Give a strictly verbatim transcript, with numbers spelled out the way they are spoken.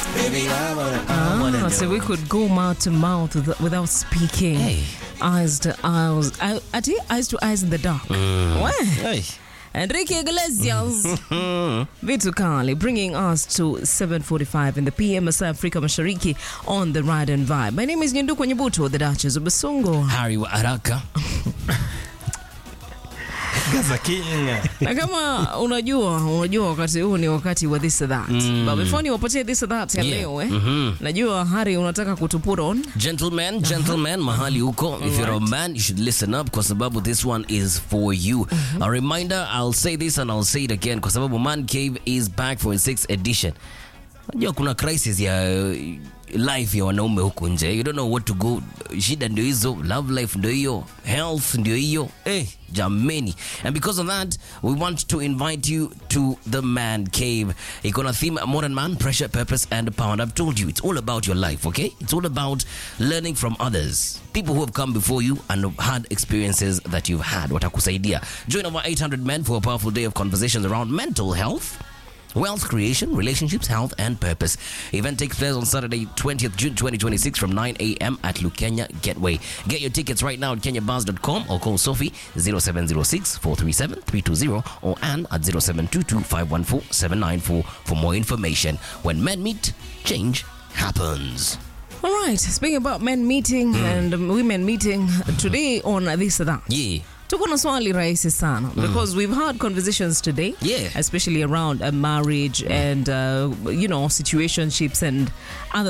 Baby, I wanna, I wanna Ah, know. so we could go mouth to mouth with- without speaking. Hey. Eyes to eyes. I, I think eyes to eyes in the dark. What? Hey. Enrique Iglesias. Vitu Kali bringing us to seven forty-five in the P M S Afrika Mashariki on the Ride and Vibe. My name is Nyenduko Nyebuto, the Duchess of Basongo. Harry wa haraka. Gaza King. Na kama unajua, unajua wakati huu ni wakati wa this or that. Mm. But before ni wapatie this or that ya Yeah. leo eh. Mm-hmm. Najua Harry unataka kutuput on. Gentlemen, gentlemen, mahali huko. If you're a man, you should listen up kwa sababu this one is for you. A reminder, I'll say this and I'll say it again kwa sababu Man Cave is back for its sixth edition. Najua kuna crisis ya uh, life ya wanaume huku nje. You don't know what to go. Shida ndio hizo, love life ndio hiyo, health ndio hiyo. Eh, jameni. And because of that, we want to invite you to the Man Cave. Iko na theme modern man, pressure, purpose and power. And I've told you, it's all about your life, okay? It's all about learning from others. People who have come before you and have had experiences that you've had. Watakusaidia. Join over eight hundred men for a powerful day of conversations around mental health, wealth creation, relationships, health, and purpose. Event takes place on Saturday, twentieth June twenty twenty-six from nine a.m. at Lukenya Gateway. Get your tickets right now at kenya bars dot com or call Sophie zero seven zero six, four three seven, three two zero or Ann at zero seven two two, five one four, seven nine four for more information. When men meet, change happens. All right, speaking about men meeting and um, women meeting, today on this or that. Yeah. Tuko na swali rahisi sana because we've had conversations today, Yeah. especially around uh, marriage and uh, you know, situationships and other